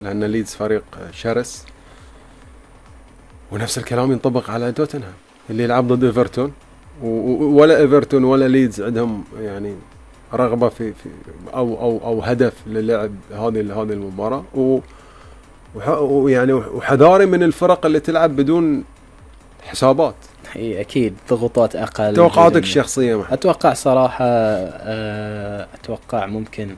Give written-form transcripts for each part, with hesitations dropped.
لأن ليدز فريق شرس، ونفس الكلام ينطبق على توتنهام اللي يلعب ضد ايفرتون، ولا ايفرتون ولا ليدز عندهم يعني رغبة في او هدف للعب هذه المباراة، ويعني وحذاري من الفرق اللي تلعب بدون حسابات. اكيد ضغوطات اقل. توقعاتك الشخصية محمد؟ اتوقع صراحة اتوقع ممكن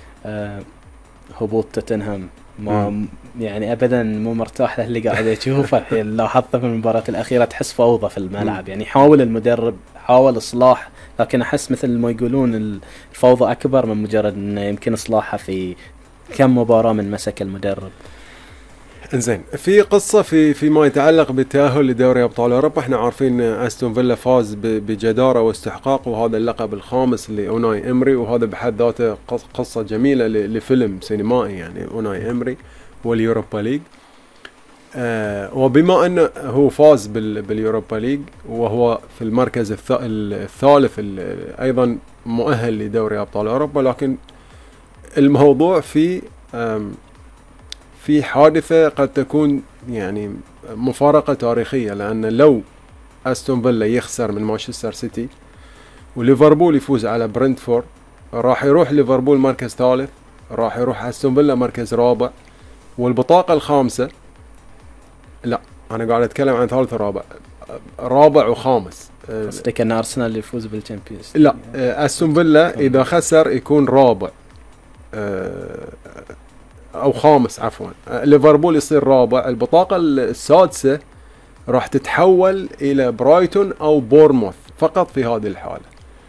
هبوط توتنهام. ما يعني ابدا مو مرتاح له اللي قاعد اشوفه الحين. لاحظت في المباراة الاخيرة تحس فوضى في الملعب. يعني حاول المدرب، حاول اصلاح، لكن احس مثل ما يقولون الفوضى اكبر من مجرد انه يمكن اصلاحها في كم مباراة من مسك المدرب. انزين، في قصة فيما يتعلق بالتأهل لدوري أبطال أوروبا. احنا عارفين أستون فيلا فاز بجدارة واستحقاق، وهذا اللقب الخامس لأوناي إمري، وهذا بحد ذاته قصة جميلة لفيلم سينمائي يعني أوناي إمري واليوروبا ليج. وبما أنه هو فاز باليوروبا ليج وهو في المركز الثالث أيضا مؤهل لدوري أبطال أوروبا، لكن الموضوع في حادثة قد تكون يعني مفارقة تاريخية، لأن لو أستون فيلا يخسر من مانشستر سيتي وليفربول يفوز على برنتفورد، راح يروح ليفربول مركز ثالث، راح يروح أستون فيلا مركز رابع، والبطاقة الخامسة، لا أنا قاعد أتكلم عن ثالث ورابع، رابع وخامس. قصدك أن أرسنال يفوز بالتشامبيونز؟ لا، أستون فيلا إذا خسر يكون رابع او خامس عفوا، ليفربول يصير رابع، البطاقة السادسة راح تتحول الى برايتون او بورموث فقط في هذه الحالة.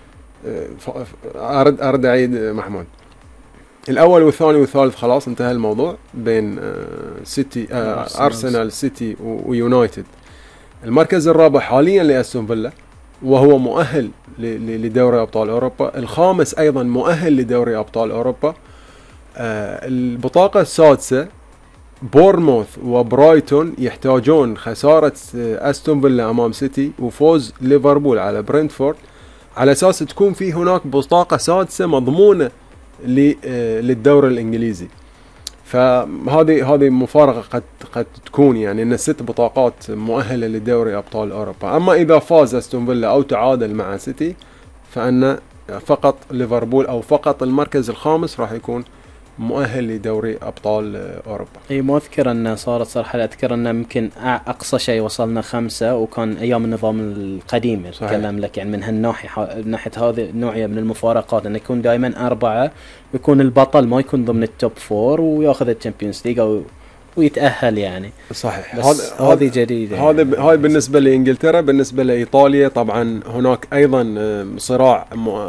ارد اعيد محمود، الاول والثاني والثالث خلاص انتهى الموضوع بين سيتي ارسنال سيتي ويونايتد. المركز الرابع حاليا لاستون فيلا وهو مؤهل لدوري ابطال اوروبا، الخامس ايضا مؤهل لدوري ابطال اوروبا. البطاقة السادسة بورموث وبرايتون يحتاجون خسارة أستون فيلا أمام سيتي وفوز ليفربول على برنتفورد على أساس تكون في هناك بطاقة سادسة مضمونة للدوري الإنجليزي. فهذه مفارقة قد تكون يعني أن 6 بطاقات مؤهلة لدوري أبطال أوروبا. أما إذا فاز أستون فيلا أو تعادل مع سيتي فأن فقط ليفربول أو فقط المركز الخامس راح يكون مؤهل لدوري أبطال أوروبا. اي ما أذكر أنه صارت صراحة، أذكر أنه يمكن أقصى شيء وصلنا 5، وكان أيام النظام القديم أتكلم لك يعني من هالناحية، ناحية هذه النوعية من المفارقات، أنه يكون دائما 4 ويكون البطل ما يكون ضمن التوب 4 ويأخذ الشامبيونز ليج ويتأهل يعني. صحيح، هذه جديدة. هاي بالنسبة لإنجلترا. بالنسبة لإيطاليا طبعا هناك أيضا صراع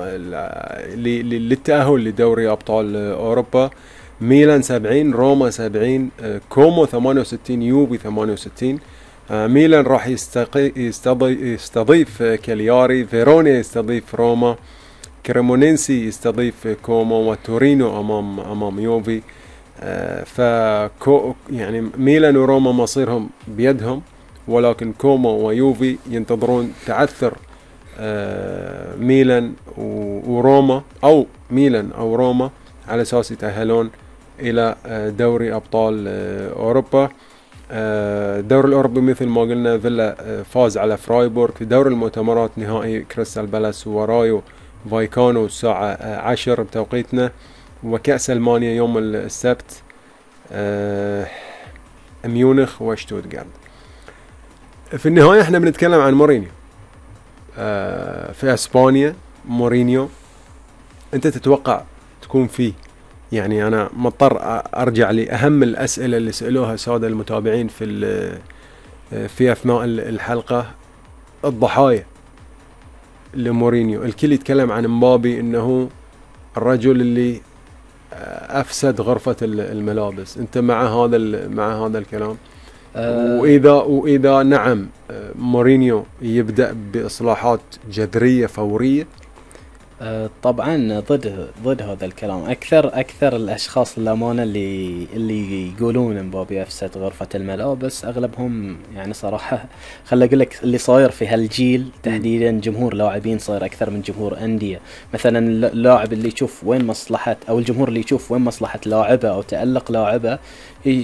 للتأهل لدوري أبطال أوروبا. ميلان 70، روما 70، كومو 68، يوفي 68. ميلان راح يستضيف كالياري، فيرونيا يستضيف روما، كريمونينسي يستضيف كومو، وتورينو أمام يوفي. يعني ميلان وروما مصيرهم بيدهم، ولكن كومو ويوفي ينتظرون تعثر ميلان وروما، أو ميلان أو روما، على أساس يتأهلون إلى دوري أبطال أوروبا. الدوري الأوروبي مثل ما قلنا فيلا فاز على فرايبورغ. في دوري المؤتمرات نهائي كريستال بالاس ورايو فايكانو الساعة 10 بتوقيتنا. وكأس ألمانيا يوم السبت ميونخ وشتوتغارت. في النهاية احنا بنتكلم عن مورينيو في اسبانيا. مورينيو انت تتوقع تكون فيه، يعني انا مضطر ارجع لأهم الأسئلة اللي سألوها السادة المتابعين في اثناء الحلقة. الضحايا لمورينيو، الكل يتكلم عن مبابي انه الرجل اللي أفسد غرفة الملابس. أنت مع هذا الكلام؟ وإذا نعم، مورينيو يبدأ بإصلاحات جذرية فورية. طبعا ضد هذا الكلام. اكثر الاشخاص الامانه اللي يقولون مبابي افسد غرفه الملابس اغلبهم يعني صراحه خل اقول لك اللي صاير في هالجيل تحديدا جمهور لاعبين صاير اكثر من جمهور انديه. مثلا اللاعب اللي يشوف وين مصلحه او الجمهور اللي يشوف وين مصلحه لاعبه او تالق لاعبه